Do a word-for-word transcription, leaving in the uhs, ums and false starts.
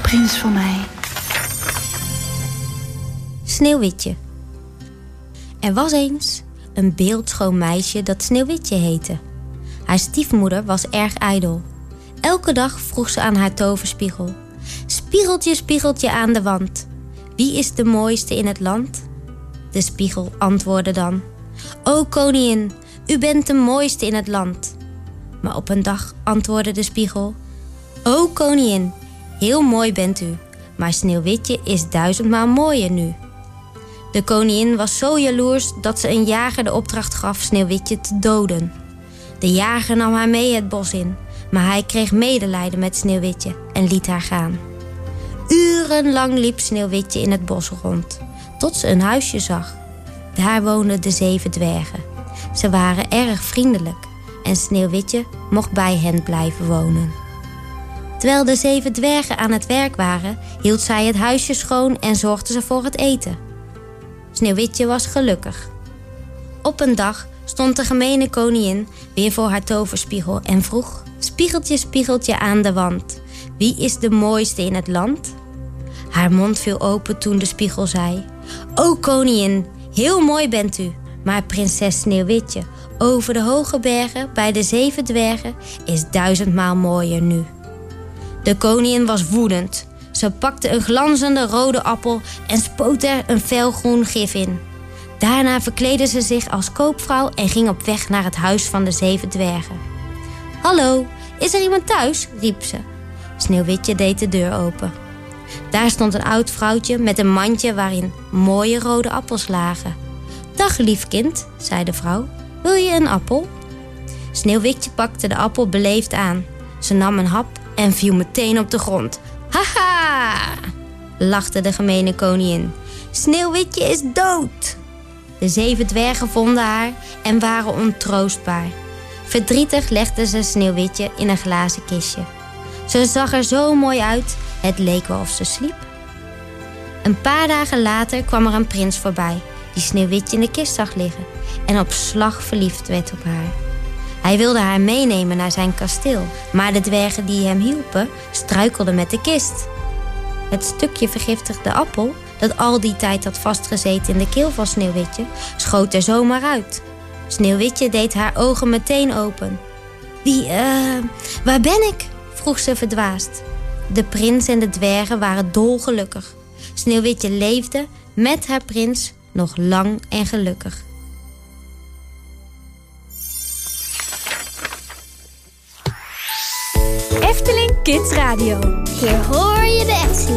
prins van mij. Sneeuwwitje. Er was eens een beeldschoon meisje dat Sneeuwwitje heette. Haar stiefmoeder was erg ijdel. Elke dag vroeg ze aan haar toverspiegel: spiegeltje, spiegeltje aan de wand, wie is de mooiste in het land? De spiegel antwoordde dan: o koningin, u bent de mooiste in het land. Maar op een dag antwoordde de spiegel: o koningin, heel mooi bent u, maar Sneeuwwitje is duizendmaal mooier nu. De koningin was zo jaloers dat ze een jager de opdracht gaf Sneeuwwitje te doden. De jager nam haar mee het bos in, maar hij kreeg medelijden met Sneeuwwitje en liet haar gaan. Urenlang liep Sneeuwwitje in het bos rond, tot ze een huisje zag. Daar woonden de zeven dwergen. Ze waren erg vriendelijk en Sneeuwwitje mocht bij hen blijven wonen. Terwijl de zeven dwergen aan het werk waren, hield zij het huisje schoon en zorgde ze voor het eten. Sneeuwwitje was gelukkig. Op een dag stond de gemene koningin weer voor haar toverspiegel en vroeg: spiegeltje, spiegeltje aan de wand, wie is de mooiste in het land? Haar mond viel open toen de spiegel zei: o koningin, heel mooi bent u, maar prinses Sneeuwwitje over de hoge bergen bij de zeven dwergen is duizendmaal mooier nu. De koningin was woedend. Ze pakte een glanzende rode appel en spoot er een felgroen gif in. Daarna verkleedde ze zich als koopvrouw en ging op weg naar het huis van de zeven dwergen. Hallo, is er iemand thuis? Riep ze. Sneeuwwitje deed de deur open. Daar stond een oud vrouwtje met een mandje waarin mooie rode appels lagen. Dag lief kind, zei de vrouw, wil je een appel? Sneeuwwitje pakte de appel beleefd aan. Ze nam een hap en viel meteen op de grond. Haha, lachte de gemene koningin. Sneeuwwitje is dood. De zeven dwergen vonden haar en waren ontroostbaar. Verdrietig legden ze Sneeuwwitje in een glazen kistje. Ze zag er zo mooi uit, het leek wel of ze sliep. Een paar dagen later kwam er een prins voorbij, die Sneeuwwitje in de kist zag liggen en op slag verliefd werd op haar. Hij wilde haar meenemen naar zijn kasteel, maar de dwergen die hem hielpen struikelden met de kist. Het stukje vergiftigde appel, dat al die tijd had vastgezeten in de keel van Sneeuwwitje, schoot er zomaar uit. Sneeuwwitje deed haar ogen meteen open. Wie, eh, uh, waar ben ik? Vroeg ze verdwaasd. De prins en de dwergen waren dolgelukkig. Sneeuwwitje leefde met haar prins nog lang en gelukkig. Efteling Kids Radio. Hier hoor je de Efteling.